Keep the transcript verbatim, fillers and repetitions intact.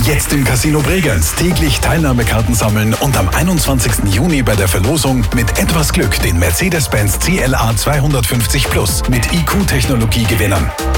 Jetzt im Casino Bregenz täglich Teilnahmekarten sammeln und am einundzwanzigsten Juni bei der Verlosung mit etwas Glück den Mercedes-Benz C L A zweihundertfünfzig Plus mit I Q-Technologie gewinnen.